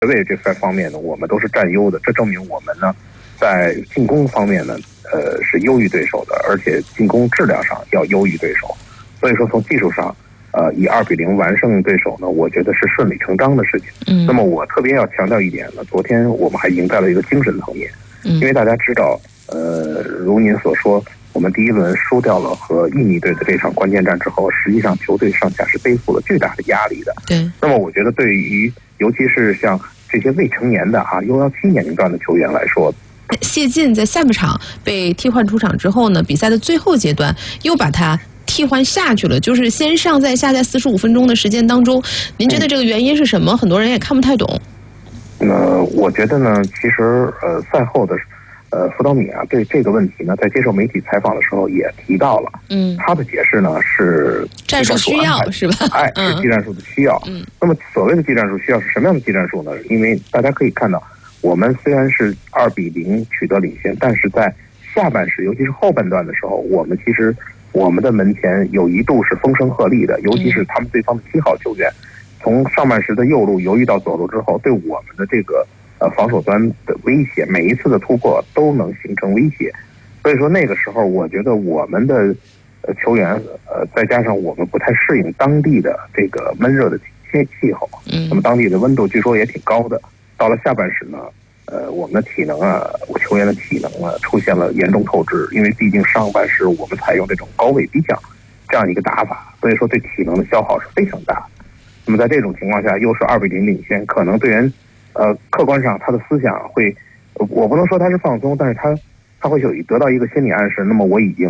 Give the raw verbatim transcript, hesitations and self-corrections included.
位这方面呢，我们都是占优的，这证明我们呢在进攻方面呢，呃是优于对手的，而且进攻质量上要优于对手。所以说从技术上，呃以二比零完胜对手呢，我觉得是顺理成章的事情。 嗯， 那么我特别要强调一点呢，昨天我们还赢在了一个精神层面， 嗯， 因为大家知道，呃如您所说。我们第一轮输掉了和印尼队的这场关键战之后，实际上球队上下是背负了巨大的压力的。 对。 那么我觉得对于尤其是像这些未成年的啊 U 十七年龄段的球员来说， 谢晋在下半场被替换出场之后呢，比赛的最后阶段又把他替换下去了，就是先上再下，在四十五分钟的时间当中，您觉得这个原因是什么？嗯、很多人也看不太懂。 呃，我觉得呢，其实呃赛后的。呃，福岛米啊，对这个问题呢，在接受媒体采访的时候也提到了。 嗯， 他的解释呢是战术需要是吧？ 哎，是技战术的需要。 嗯， 那么所谓的技战术需要是什么样的技战术呢？因为大家可以看到，我们虽然是二比零取得领先，但是在下半时，尤其是后半段的时候，我们其实我们的门前有一度是风声鹤唳的，尤其是他们对方的七号球员，从上半时的右路游移到左路之后，对我们的这个。呃，防守端的威胁，每一次的突破都能形成威胁，所以说那个时候，我觉得我们的呃球员，呃，再加上我们不太适应当地的这个闷热的气气候， 嗯， 那么当地的温度据说也挺高的。到了下半时呢，呃，我们的体能啊，我球员的体能啊，出现了严重透支，因为毕竟上半时我们采用这种高位逼抢这样一个打法，所以说对体能的消耗是非常大的。那么在这种情况下，又是二比零领先，可能队员。呃，客观上他的思想会，我不能说他是放松，但是他他会有得到一个心理暗示。那么我已经